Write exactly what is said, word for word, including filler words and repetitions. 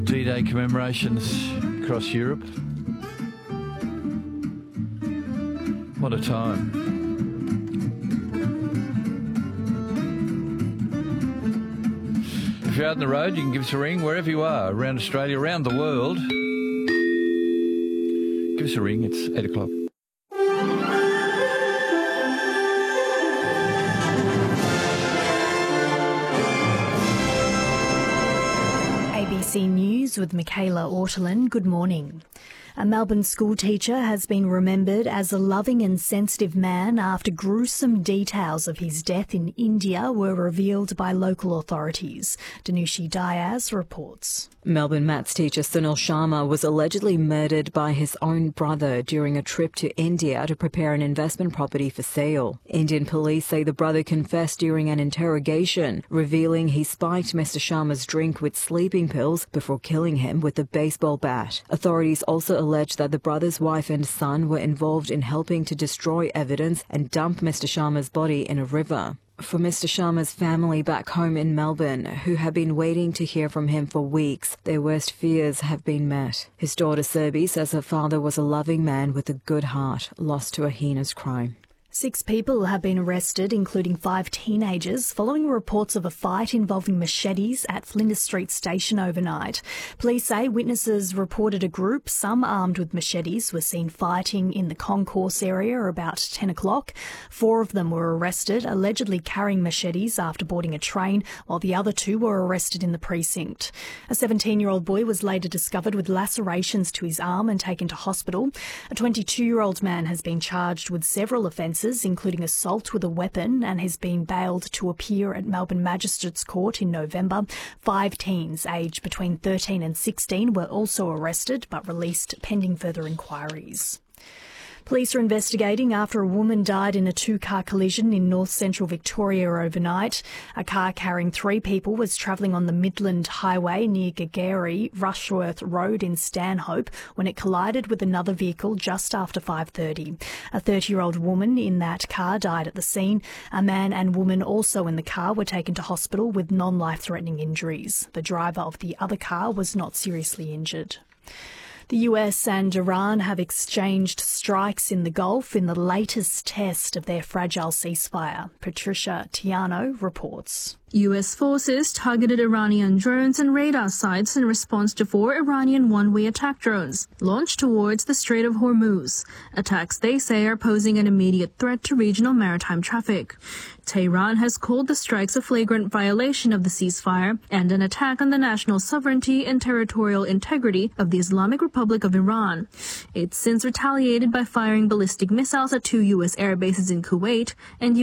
D-Day commemorations across Europe. What a time. If you're out on the road, you can give us a ring wherever you are, around Australia, around the world. Give us a ring, it's eight o'clock. A B C News with Michaela Ortolin. Good morning. A Melbourne school teacher has been remembered as a loving and sensitive man after gruesome details of his death in India were revealed by local authorities. Danushi Diaz reports. Melbourne maths teacher Sunil Sharma was allegedly murdered by his own brother during a trip to India to prepare an investment property for sale. Indian police say the brother confessed during an interrogation, revealing he spiked Mister Sharma's drink with sleeping pills before killing him with a baseball bat. Authorities also alleged that the brother's wife and son were involved in helping to destroy evidence and dump Mister Sharma's body in a river. For Mister Sharma's family back home in Melbourne, who have been waiting to hear from him for weeks, their worst fears have been met. His daughter Serbi says her father was a loving man with a good heart, lost to a heinous crime. Six people have been arrested, including five teenagers, following reports of a fight involving machetes at Flinders Street Station overnight. Police say witnesses reported a group, some armed with machetes, were seen fighting in the concourse area about ten o'clock. Four of them were arrested, allegedly carrying machetes after boarding a train, while the other two were arrested in the precinct. A seventeen-year-old boy was later discovered with lacerations to his arm and taken to hospital. A twenty-two-year-old man has been charged with several offences, including assault with a weapon, and has been bailed to appear at Melbourne Magistrates Court in November. Five teens aged between thirteen and sixteen were also arrested but released pending further inquiries. Police are investigating after a woman died in a two-car collision in north-central Victoria overnight. A car carrying three people was travelling on the Midland Highway near Gagary, Rushworth Road in Stanhope when it collided with another vehicle just after five thirty. A thirty-year-old woman in that car died at the scene. A man and woman also in the car were taken to hospital with non-life-threatening injuries. The driver of the other car was not seriously injured. The U S and Iran have exchanged strikes in the Gulf in the latest test of their fragile ceasefire. Patricia Tiano reports. U S forces targeted Iranian drones and radar sites in response to four Iranian one-way attack drones launched towards the Strait of Hormuz. Attacks they say are posing an immediate threat to regional maritime traffic. Tehran has called the strikes a flagrant violation of the ceasefire and an attack on the national sovereignty and territorial integrity of the Islamic Republic of Iran. It's since retaliated by firing ballistic missiles at two U S air bases in Kuwait and